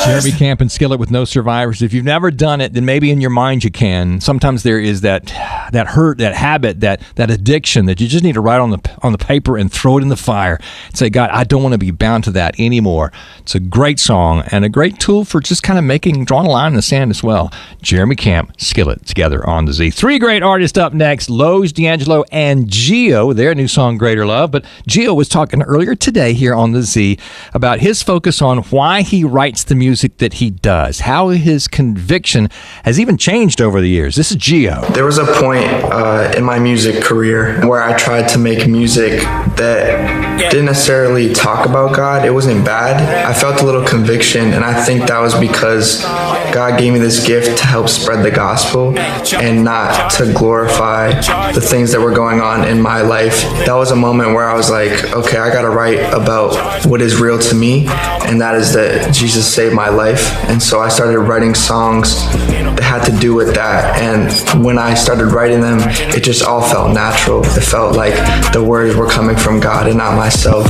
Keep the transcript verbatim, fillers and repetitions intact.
Jeremy Camp and Skillet with No Survivors. If you've never done it, then maybe in your mind you can. Sometimes there is that that hurt, that habit, that that addiction that you just need to write on the on the paper and throw it in the fire and say, God, I don't want to be bound to that anymore. It's a great song and a great tool for just kind of making, drawing a line in the sand as well. Jeremy Camp, Skillet, together on the Z. Three great artists up next, Lowe's, D'Angelo, and Gio, their new song, Greater Love. But Gio was talking earlier today here on the Z about his focus on why he writes the music that he does, how his conviction has even changed over the years. This is Gio. There was a point uh, in my music career where I tried to make music that didn't necessarily talk about God. It wasn't bad. I felt a little conviction, and I think that was because God gave me this gift to help spread the gospel and not to glorify the things that were going on in my life. That was a moment where I was like, okay, I gotta write about what is real to me, and that is that Jesus saved my life. And so I started writing songs that had to do with that. And when I started writing them, it just all felt natural. It felt like the words were coming from God and not myself.